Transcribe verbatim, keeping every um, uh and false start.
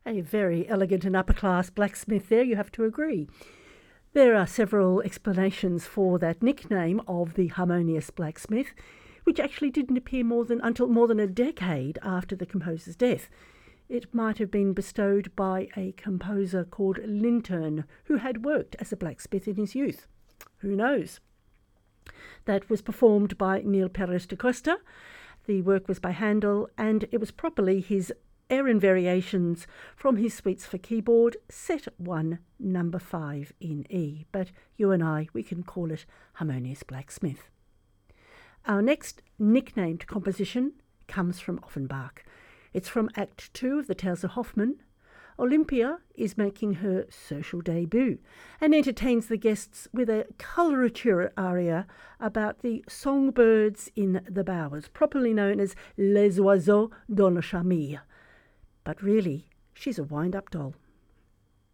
A very elegant and upper-class blacksmith there, you have to agree. There are several explanations for that nickname of the harmonious blacksmith, which actually didn't appear more than until more than a decade after the composer's death. It might have been bestowed by a composer called Lintern, who had worked as a blacksmith in his youth. Who knows? That was performed by Neil Perez da Costa. The work was by Handel, and it was properly his Aran variations from his suites for keyboard, set one, number five in E. But you and I, we can call it Harmonious Blacksmith. Our next nicknamed composition comes from Offenbach. It's from Act Two of the Tales of Hoffmann. Olympia is making her social debut and entertains the guests with a coloratura aria about the songbirds in the bowers, properly known as Les Oiseaux dans la Charmille. But really, she's a wind-up doll.